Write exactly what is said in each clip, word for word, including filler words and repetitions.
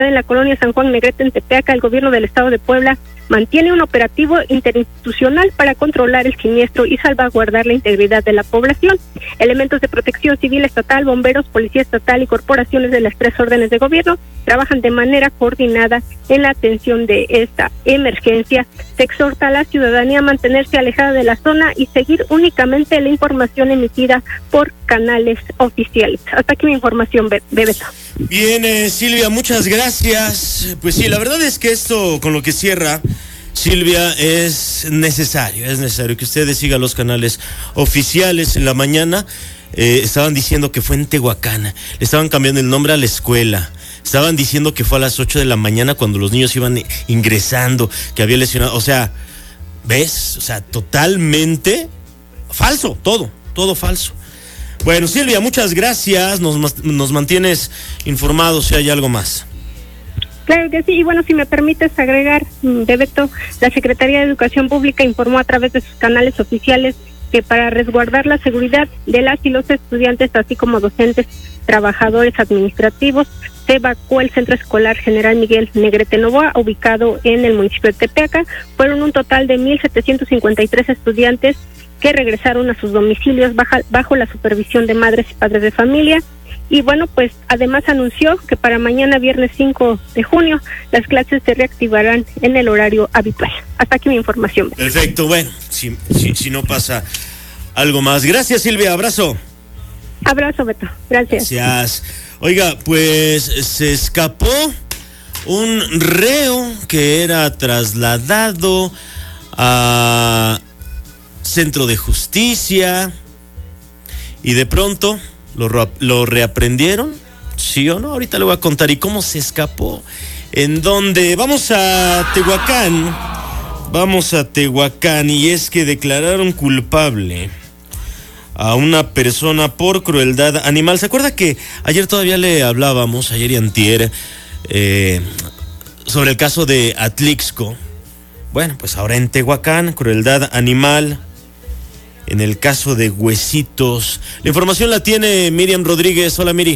en la colonia San Juan Negrete en Tepeaca, el gobierno del estado de Puebla mantiene un operativo interinstitucional para controlar el siniestro y salvaguardar la integridad de la población. Elementos de protección civil estatal, bomberos, policía estatal y corporaciones de las tres órdenes de gobierno trabajan de manera coordinada en la atención de esta emergencia. Se exhorta a la ciudadanía a mantenerse alejada de la zona y seguir únicamente la información emitida por canales oficiales. Hasta aquí mi información, Be- Bebeto. Bien, eh, Silvia, muchas gracias. Pues sí, la verdad es que esto con lo que cierra Silvia es necesario, es necesario que ustedes sigan los canales oficiales. En la mañana eh, estaban diciendo que fue en Tehuacán, le estaban cambiando el nombre a la escuela. Estaban diciendo que fue a las ocho de la mañana cuando los niños iban ingresando, que había lesionado. O sea, ¿ves? O sea, totalmente falso, todo, todo falso. Bueno, Silvia, muchas gracias. Nos, nos mantienes informados si hay algo más. Claro que sí, y bueno, si me permites agregar, Bebeto, la Secretaría de Educación Pública informó a través de sus canales oficiales que para resguardar la seguridad de las y los estudiantes, así como docentes, trabajadores administrativos, se evacuó el Centro Escolar General Miguel Negrete Novoa, ubicado en el municipio de Tepeaca. Fueron un total de mil setecientos cincuenta y tres estudiantes que regresaron a sus domicilios bajo, bajo la supervisión de madres y padres de familia. Y bueno, pues además anunció que para mañana viernes cinco de junio las clases se reactivarán en el horario habitual. Hasta aquí mi información. Perfecto, bueno, si, si, si no pasa algo más. Gracias, Silvia, abrazo. Abrazo, Beto, gracias. Gracias. Oiga, pues se escapó un reo que era trasladado a Centro de Justicia y de pronto lo, lo reaprendieron, ¿sí o no? Ahorita le voy a contar. ¿Y cómo se escapó? ¿En dónde? Vamos a Tehuacán, vamos a Tehuacán, y es que declararon culpable a una persona por crueldad animal. ¿Se acuerda que ayer todavía le hablábamos, ayer y antier, eh, sobre el caso de Atlixco? Bueno, pues ahora en Tehuacán, crueldad animal. En el caso de Huesitos, la información la tiene Miriam Rodríguez. Hola, Miri.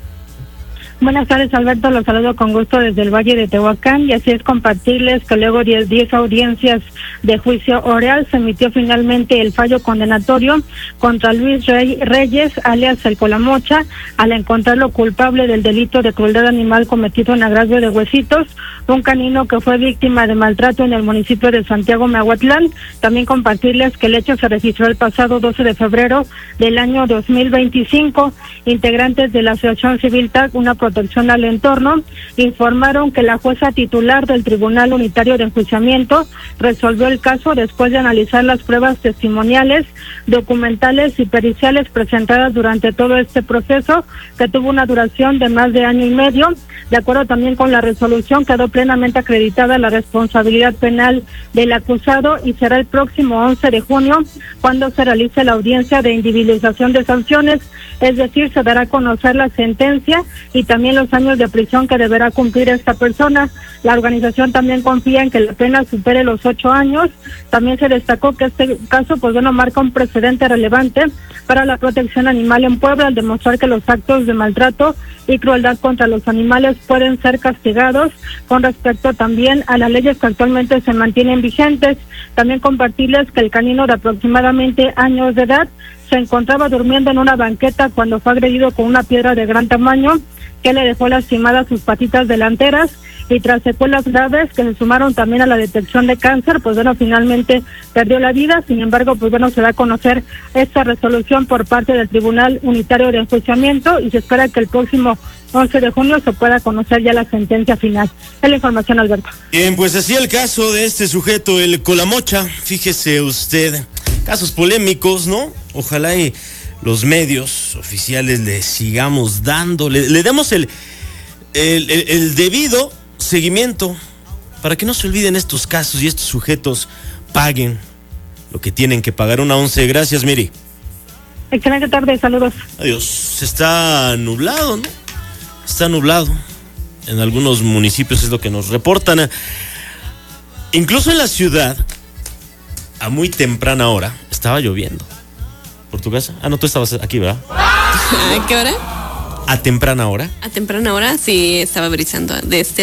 Buenas tardes, Alberto, los saludo con gusto desde el Valle de Tehuacán, y así es compartirles que luego de diez audiencias de juicio oral se emitió finalmente el fallo condenatorio contra Luis Rey, Reyes, alias El Colamocha, al encontrarlo culpable del delito de crueldad animal cometido en agravio de Huesitos, un canino que fue víctima de maltrato en el municipio de Santiago Meahuatlán. También compartirles que el hecho se registró el pasado doce de febrero del año dos mil veinticinco. Integrantes de la Asociación Civil T A C, una protección al entorno, informaron que la jueza titular del Tribunal Unitario de Enjuiciamiento resolvió el caso después de analizar las pruebas testimoniales, documentales y periciales presentadas durante todo este proceso, que tuvo una duración de más de año y medio. De acuerdo también con la resolución, quedó plenamente acreditada la responsabilidad penal del acusado y será el próximo once de junio cuando se realice la audiencia de individualización de sanciones, es decir, se dará a conocer la sentencia y también los años de prisión que deberá cumplir esta persona. La organización también confía en que la pena supere los ocho años. También se destacó que este caso, pues bueno, marca un precedente relevante para la protección animal en Puebla, al demostrar que los actos de maltrato y crueldad contra los animales pueden ser castigados, con respecto también a las leyes que actualmente se mantienen vigentes. También compartirles que el canino de aproximadamente años de edad se encontraba durmiendo en una banqueta cuando fue agredido con una piedra de gran tamaño que le dejó lastimadas sus patitas delanteras, y tras secuelas graves que se sumaron también a la detección de cáncer, pues bueno, finalmente perdió la vida. Sin embargo, pues bueno, se da a conocer esta resolución por parte del Tribunal Unitario de Enjuiciamiento y se espera que el próximo once de junio se pueda conocer ya la sentencia final. Es la información, Alberto. Bien, pues así el caso de este sujeto, el Colamocha. Fíjese usted, casos polémicos, ¿no? Ojalá y los medios oficiales le sigamos dando, le, le demos el, el, el, el debido seguimiento para que no se olviden estos casos y estos sujetos paguen lo que tienen que pagar. Una once. Gracias, Miri. Excelente tarde, saludos. Adiós. Está nublado, ¿no? Está nublado. En algunos municipios es lo que nos reportan. Incluso en la ciudad, a muy temprana hora, estaba lloviendo. ¿Por tu casa? Ah, no, tú estabas aquí, ¿verdad? ¿A qué hora? A temprana hora. A temprana hora sí estaba brisando de este